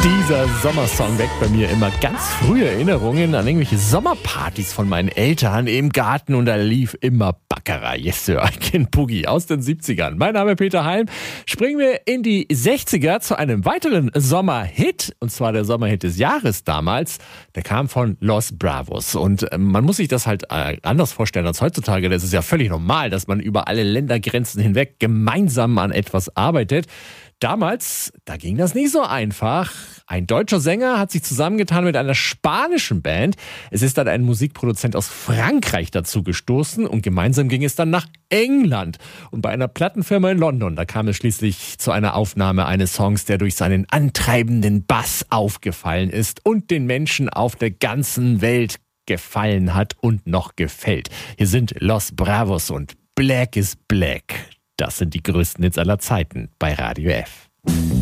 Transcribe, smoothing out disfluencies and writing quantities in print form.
Dieser Sommersong weckt bei mir immer ganz frühe Erinnerungen an irgendwelche Sommerpartys von meinen Eltern im Garten und da lief immer Baccarat. Yes, Sir, I can Boogie aus den 70ern. Mein Name ist Peter Heim. Springen wir in die 60er zu einem weiteren Sommerhit und zwar der Sommerhit des Jahres damals. Der kam von Los Bravos und man muss sich das halt anders vorstellen als heutzutage. Das ist ja völlig normal, dass man über alle Ländergrenzen hinweg gemeinsam an etwas arbeitet. Damals, da ging das nicht so einfach. Ein deutscher Sänger hat sich zusammengetan mit einer spanischen Band. Es ist dann ein Musikproduzent aus Frankreich dazu gestoßen und gemeinsam ging es dann nach England. Und bei einer Plattenfirma in London, da kam es schließlich zu einer Aufnahme eines Songs, der durch seinen antreibenden Bass aufgefallen ist und den Menschen auf der ganzen Welt gefallen hat und noch gefällt. Hier sind Los Bravos und Black is Black. Das sind die größten Hits aller Zeiten bei Radio F.